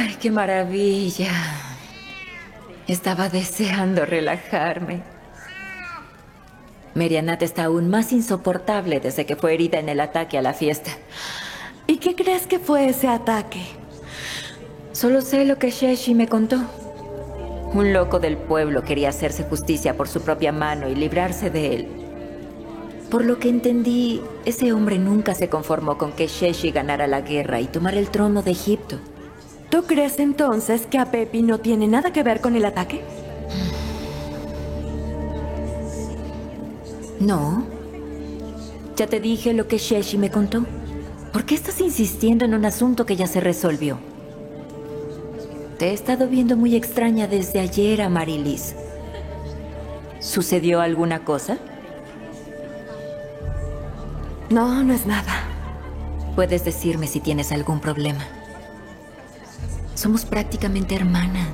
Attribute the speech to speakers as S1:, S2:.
S1: Ay, qué maravilla. Estaba deseando relajarme. Merianat está aún más insoportable desde que fue herida en el ataque a la fiesta.
S2: ¿Y qué crees que fue ese ataque?
S1: Solo sé lo que Sheshi me contó. Un loco del pueblo quería hacerse justicia por su propia mano y librarse de él. Por lo que entendí, ese hombre nunca se conformó con que Sheshi ganara la guerra y tomara el trono de Egipto.
S2: ¿Tú crees entonces que Apepi no tiene nada que ver con el ataque?
S1: No. Ya te dije lo que Sheshi me contó. ¿Por qué estás insistiendo en un asunto que ya se resolvió? Te he estado viendo muy extraña desde ayer, Amarilis. ¿Sucedió alguna cosa?
S2: No, no es nada.
S1: Puedes decirme si tienes algún problema. Somos prácticamente hermanas.